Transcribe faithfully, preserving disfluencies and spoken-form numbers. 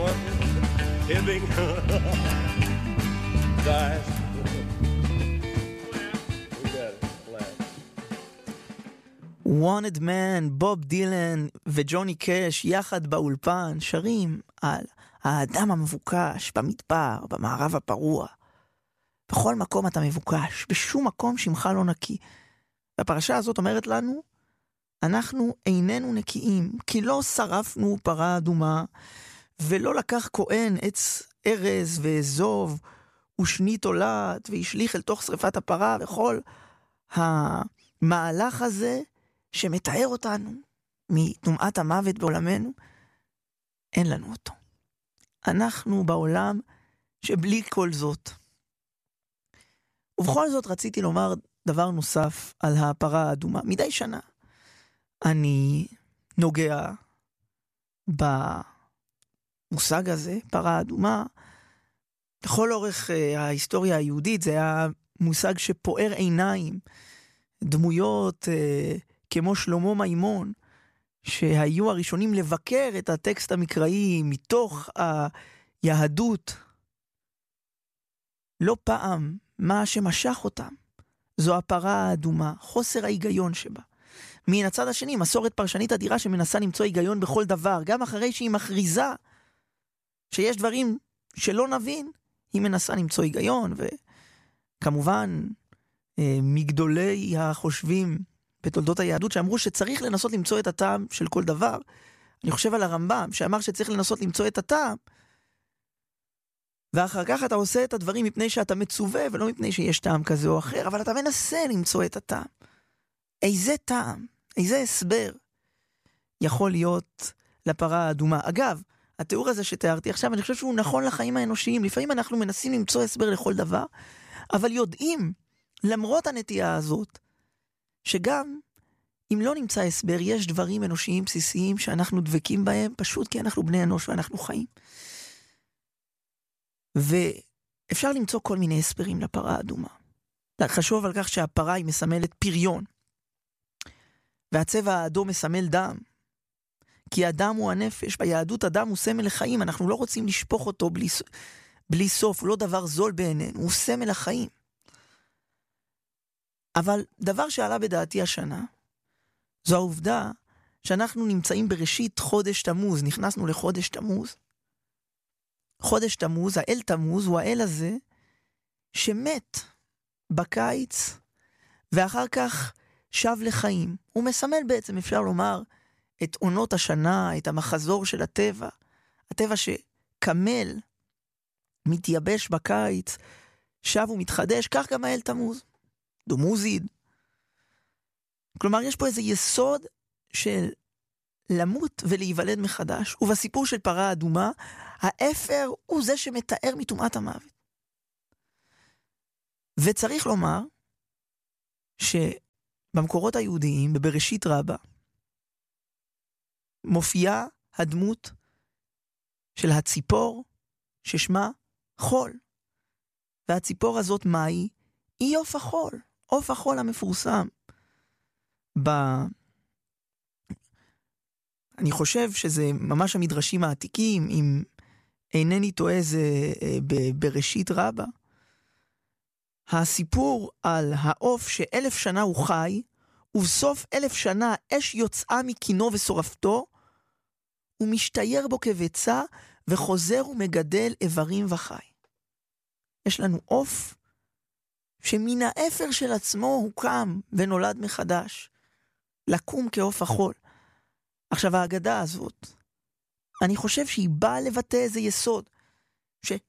one living dies. We got it. Flat. Wanted Man, בוב דילן וג'וני קאש יחד באולפן שרים על האדם המבוקש במדבר, במערב הפרוע. בכל מקום אתה מבוקש, בשום מקום שמך לא נקי. והפרשה הזאת אומרת לנו, אנחנו איננו נקיים, כי לא שרפנו פרה אדומה, ולא לקח כהן עץ ארז ואזוב, ושני תולעת, והשליך אל תוך שריפת הפרה, וכל המהלך הזה, שמתאר אותנו מתנועת המוות בעולמנו, אין לנו אותו. אנחנו בעולם שבלי כל זאת. ובכל זאת רציתי לומר דבר נוסף על הפרה האדומה. מדי שנה אני נוגע במושג הזה, פרה אדומה. לכל אורך uh, ההיסטוריה היהודית זה היה מושג שפוער עיניים, דמויות uh, כמו שלמה מימון, שהיו הראשונים לבקר את הטקסט המקראי מתוך היהדות. לא פעם מה שמשך אותם זו הפרה האדומה, חוסר ההיגיון שבה. מן הצד השני, מסורת פרשנית אדירה שמנסה למצוא היגיון בכל דבר, גם אחרי שהיא מכריזה שיש דברים שלא נבין, היא מנסה למצוא היגיון, וכמובן מגדולי החושבים בתולדות היהדות שאמרו שצריך לנסות למצוא את הטעם של כל דבר. אני חושב על הרמב"ם שאמר שצריך לנסות למצוא את הטעם, ואחר כך אתה עושה את הדברים מפני שאתה מצווה ולא מפני שיש טעם כזה או אחר, אבל אתה מנסה למצוא את הטעם. איזה טעם, איזה הסבר יכול להיות לפרה האדומה. אגב, התיאור הזה שתיארתי עכשיו, אני חושב שהוא נכון לחיים האנושיים. לפעמים אנחנו מנסים למצוא הסבר לכל דבר, אבל יודעים, למרות הנטייה הזאת, שגם אם לא נמצא הסבר, יש דברים אנושיים בסיסיים שאנחנו דבקים בהם, פשוט כי אנחנו בני אנוש ואנחנו חיים. ואפשר למצוא כל מיני הסברים לפרה האדומה. חשוב על כך שהפרה היא מסמלת פריון, והצבע האדום מסמל דם, כי הדם הוא הנפש. ביהדות הדם הוא סמל לחיים, אנחנו לא רוצים לשפוך אותו בלי, בלי סוף, הוא לא דבר זול בעינינו, הוא סמל לחיים. אבל דבר שעלה בדעתי השנה, זו העובדה שאנחנו נמצאים בראשית חודש תמוז, נכנסנו לחודש תמוז. חודש תמוז, האל תמוז, הוא האל הזה שמת בקיץ, ואחר כך שב לחיים. הוא מסמל בעצם, אפשר לומר, את עונות השנה, את המחזור של הטבע. הטבע שקמל, מתייבש בקיץ, שב ומתחדש, כך גם האל תמוז. דומוזיד. כלומר, יש פה איזה יסוד של למות ולהיוולד מחדש, ובסיפור של פרה אדומה, האפר הוא זה שמתאר מטומאת המוות. וצריך לומר, שבמקורות היהודיים, בבראשית רבה, מופיעה הדמות של הציפור ששמה חול. והציפור הזאת מהי? היא עוף החול. עוף החול המפורסם. ב... אני חושב שזה ממש המדרשים העתיקים, אם אינני טועה זה בראשית רבה. הסיפור על העוף שאלף שנה הוא חי, ובסוף אלף שנה אש יוצאה מקינו ושורפתו, הוא משתייר בו כביצה, וחוזר ומגדל איברים וחי. יש לנו עוף שמן האפר של עצמו הוא קם ונולד מחדש, לקום כעוף החול. עכשיו ההגדה הזאת, אני חושב שהיא באה לבטא איזה יסוד,